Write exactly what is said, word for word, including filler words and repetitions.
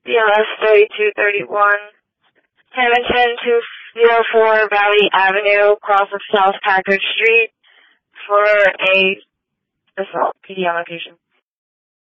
B L S thirty-two thirty-one, Hamilton two oh four Valley Avenue, across of South Packard Street, for a assault P D on location.